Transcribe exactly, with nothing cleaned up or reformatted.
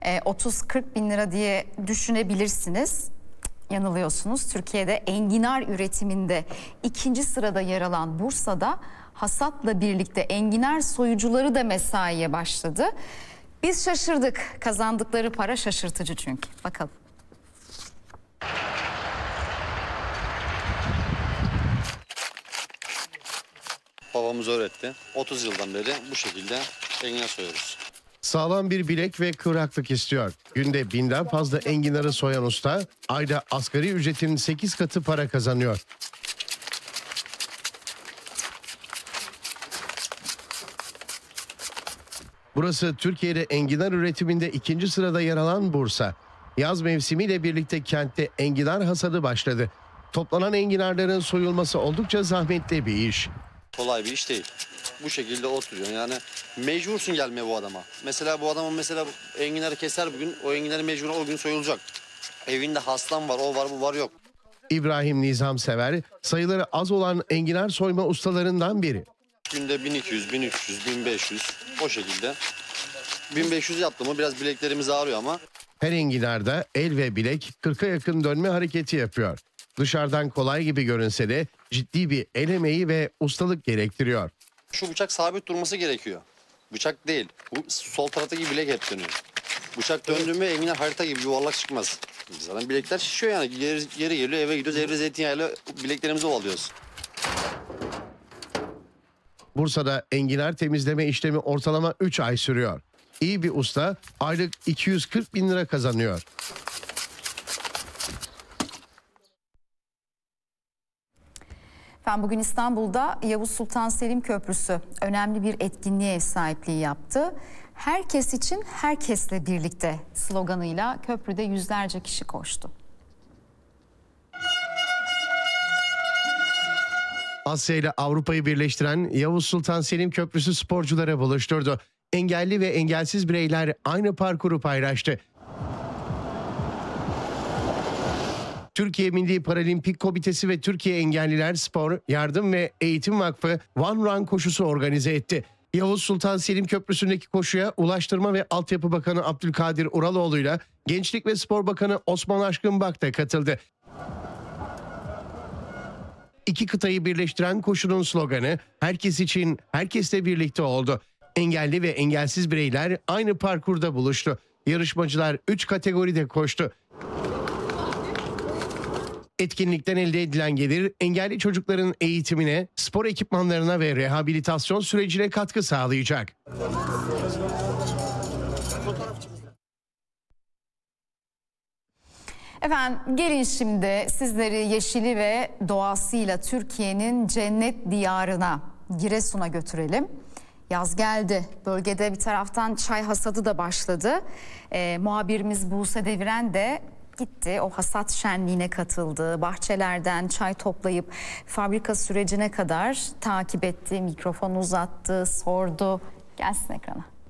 otuz kırk bin lira diye düşünebilirsiniz. Yanılıyorsunuz. Türkiye'de enginar üretiminde ikinci sırada yer alan Bursa'da hasatla birlikte enginar soyucuları da mesaiye başladı. Biz şaşırdık. Kazandıkları para şaşırtıcı çünkü. Bakalım. Babamız öğretti. otuz yıldan beri bu şekilde enginar soyuyoruz. Sağlam bir bilek ve kıvraklık istiyor. Günde binden fazla enginarı soyan usta, ayda asgari ücretin sekiz katı para kazanıyor. Burası Türkiye'de enginar üretiminde ikinci sırada yer alan Bursa. Yaz mevsimiyle birlikte kentte enginar hasadı başladı. Toplanan enginarların soyulması oldukça zahmetli bir iş. Kolay bir iş değil. Bu şekilde oturuyorsun yani mecbursun gelmeye bu adama. Mesela bu adamın mesela enginarı keser bugün, o enginarı mecbur o gün soyulacak. Evinde hastam var, o var, bu var, yok. İbrahim Nizamsever sayıları az olan enginar soyma ustalarından biri. Günde bin iki yüz, bin üç yüz, bin beş yüz o şekilde. bin beş yüz yaptı mı biraz bileklerimiz ağrıyor ama. Her enginarda el ve bilek kırka yakın dönme hareketi yapıyor. Dışarıdan kolay gibi görünse de ciddi bir el emeği ve ustalık gerektiriyor. Şu bıçak sabit durması gerekiyor. Bıçak değil. Bu sol taraftaki bilek hep dönüyor. Bıçak döndü mü enginar harita gibi yuvarlak çıkmaz. Zaten bilekler şişiyor yani. Yeri, yeri geliyor eve gidiyoruz. Evde zeytinyağıyla bileklerimizi ovalıyoruz. Bursa'da enginar temizleme işlemi ortalama üç ay sürüyor. İyi bir usta aylık iki yüz kırk bin lira kazanıyor. Efendim bugün İstanbul'da Yavuz Sultan Selim Köprüsü önemli bir etkinliğe ev sahipliği yaptı. Herkes için herkesle birlikte sloganıyla köprüde yüzlerce kişi koştu. Asya ile Avrupa'yı birleştiren Yavuz Sultan Selim Köprüsü sporcuları buluşturdu. Engelli ve engelsiz bireyler aynı parkuru paylaştı. Türkiye Milli Paralimpik Komitesi ve Türkiye Engelliler Spor, Yardım ve Eğitim Vakfı One Run koşusu organize etti. Yavuz Sultan Selim Köprüsü'ndeki koşuya Ulaştırma ve Altyapı Bakanı Abdülkadir Uraloğlu ile Gençlik ve Spor Bakanı Osman Aşkınbak da katıldı. İki kıtayı birleştiren koşunun sloganı herkes için herkesle birlikte oldu. Engelli ve engelsiz bireyler aynı parkurda buluştu. Yarışmacılar üç kategoride koştu. Etkinlikten elde edilen gelir engelli çocukların eğitimine, spor ekipmanlarına ve rehabilitasyon sürecine katkı sağlayacak. Efendim gelin şimdi sizleri yeşili ve doğasıyla Türkiye'nin cennet diyarına, Giresun'a götürelim. Yaz geldi. Bölgede bir taraftan çay hasadı da başladı. Ee, muhabirimiz Buse Deviren de gitti. O hasat şenliğine katıldı. Bahçelerden çay toplayıp fabrika sürecine kadar takip etti. Mikrofonu uzattı, sordu. Gelsin ekrana.